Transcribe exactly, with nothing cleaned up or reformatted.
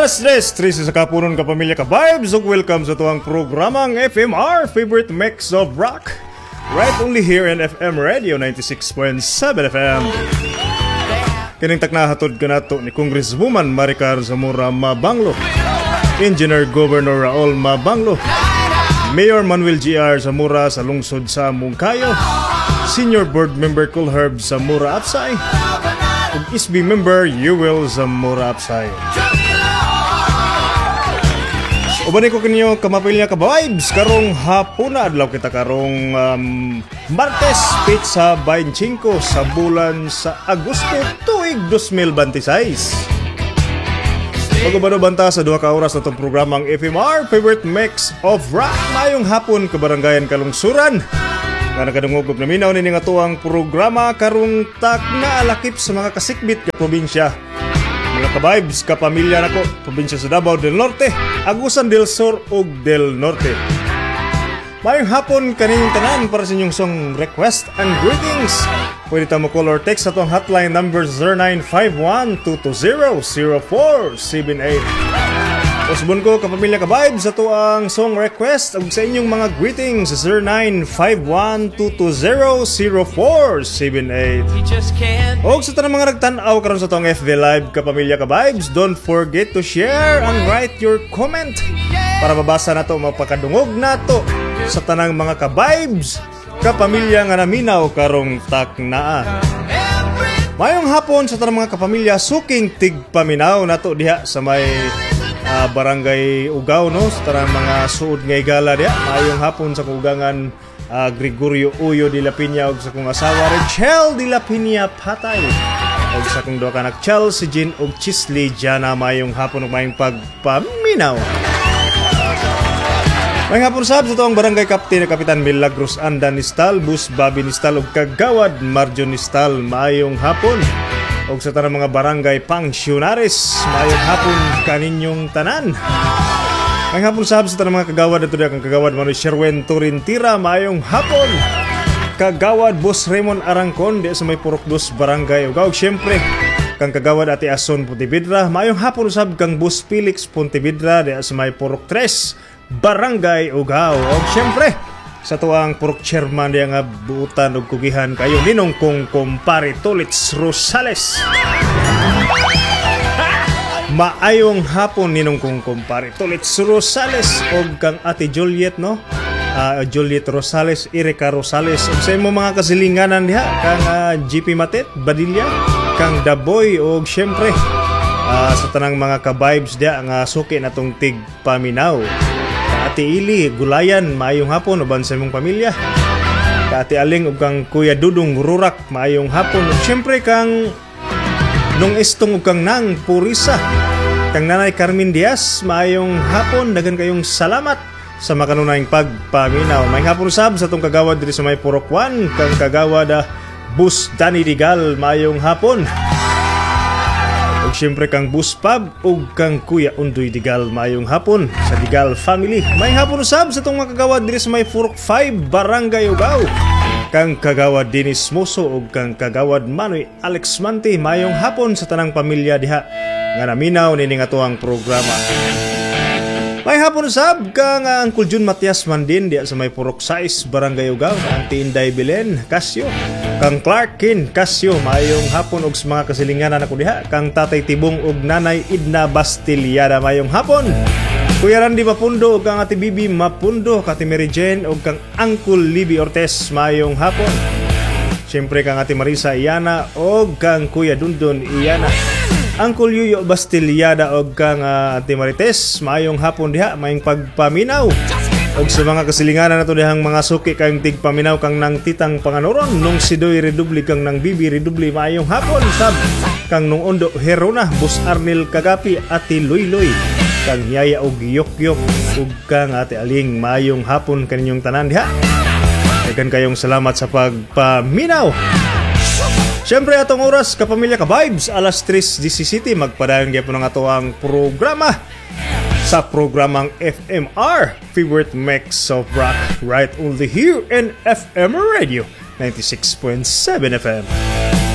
Alas tres, tres sa kapunon ka pamilya ka vibes ug welcome sa tuwang programang F M R favorite mix of rock. Right only here in F M Radio ninety-six point seven F M. Kining taknahatod kanato ni Congresswoman Maricar Zamora Mabanglo, Engineer Governor Raul Mabanglo, Mayor Manuel G R Zamora sa lungsod sa Mungkayo, Senior Board Member Kulherb Zamora Apsay, ug S B Member Yuel Zamora Apsay. Uban ko kinyo kamapilya ka vibes karong hapon na adlaw kita karong um, Martes pizza twenty-five sa bulan sa Agosto tuig twenty twenty-six. Pagubano banta sa duha ka oras na itong programang F M R favorite mix of rock mayong hapon kabaranggayan kalungsuran. Nga nakadungog na minaw nini nga tuwang programa karong tak na alakip sa mga kasikbit ka probinsya. Mga ka-vibes, kapamilya nako, probinsya sa Davao del Norte, Agusan del Sur ug del Norte. Mayong hapon kaning tanan para sa inyong song request and greetings. Pwede ta mo call or text sa itong hotline number zero nine five one two two zero zero four seven eight. Usbon ko kapamilya ka-vibes sa ito ang song request ug sa inyong mga greetings zero nine five one two two zero zero four seven eight. Og sa tanang mga nagtanaw karon sa itong F B Live kapamilya ka-vibes, don't forget to share and write your comment para mabasa na ito, mapakadungog na ito sa tanang mga ka-vibes kapamilya nga naminaw karong taknaa. Mayong hapon sa tanang mga kapamilya, suking tigpaminaw na ito diha sa may Uh, barangay Ugaw no sa tarang mga suod nga igala dia. Mayong hapon sa kugangan uh, Gregorio Uyo de la Piña ug sa kong asawa Rachel de la Piña Patay ug sa kong duha ka anak Chel si Jean ug Chisley Jana. Mayong hapon ug mayong pagpaminaw. Mayong hapon sab sa tuwang barangay Captain Kapitan Milagros Anda Nistal, Bus Bobby Nistal ug Kagawad Marjo Nistal. Mayong hapon og sa tanang mga barangay Pangsionaris, mayong hapon kaninyong tanan. Mayong hapon sab sa tanang mga kagawad ato diha kang kagawad Manoy Sherwen Turintira. Mayong hapon kagawad Boss Raymond Arangcon di sa may Purok dos barangay Ugaw. Syempre kang kagawad Ate Ason Pontevedra. Mayong hapon sab kang Boss Felix Pontevedra di sa may Purok tres barangay Ugaw. Og syempre sa tuwang Purok Chairman diya nga buutan og kugihan kayo ninong kong kumpare Tulits Rosales. Maayong hapon ninong kong kumpare Tulits Rosales og kang Ate Juliet no. Uh, Juliet Rosales, Erika Rosales. Og sa imo mga kasilinganan diha kang uh, G P Matet Badilla, kang Daboy og syempre uh, sa tanang mga ka-vibes diha nga suki natong tig paminaw. Ate Ili Gulayan, maayong hapon uban sa imong pamilya. Ka Ate Aling ug kang Kuya Dudong Rurak, maayong hapon. Ug syempre kang Nung Estong ug kang Nang Purisa, kang Nanay Carmen Diaz, maayong hapon. Dagan kayong salamat sa makanunayng pagpaminaw. May hapon sab sa tong kagawad diri sa may Purok one, kang kagawad uh, Bus Danny Digal, maayong hapon. Ug syempre kang Bus Pab ug kang Kuya Undoy Digal, mayong hapon sa Digal family. May hapon sab sa tong mga kagawad diri sa may Purok five barangay Ugaw, kang kagawad Dennis Moso ug kang kagawad Manoy Alex Mante. Mayong hapon sa tanang pamilya diha nga naminaw nini nga tuwang programa. May hapon sab kang uh, Uncle Jun Matias Mandin diha sa may Purok six barangay Ugaw, Auntie Inday Belen Casio, kang Clark Kin Casio. Mayong hapon og sa mga kasilinganan ako diha kang Tatay Tibong ug Nanay Idna Bastillada. Mayong hapon Kuya Randy Mapundo ug kang Ate Bibi Mapundo, Kati Mary Jane ug kang Uncle Libby Ortez. Mayong hapon syempre kang Ate Marisa Iyana ug kang Kuya Dundon Iyana, Uncle Yuyo Bastillada ug kang uh, Ate Marites. Mayong hapon diha, mayong pagpaminaw. Og sa mga kasilinganan nato dihang mga suki kang tigpaminaw kang Nang Titang Panganuron, Nung Sidoy Redubli kang Nang Bibi Redubli. Mayong hapon sab kang Nung Ondo Herona, Bus Arnel Kagapi, Ate Loyloy, kang Yaya og Yokyok ug kang Ate Aling. Mayong hapon kaninyong tanan diha. Dagan kayong salamat sa pagpaminaw. Siyempre atong oras kapamilya ka-vibes, alas tres disisiti magpadayon gyapon ang ato ang programa sa programang F M R favorite mix of rock right only here in F M Radio ninety-six point seven F M.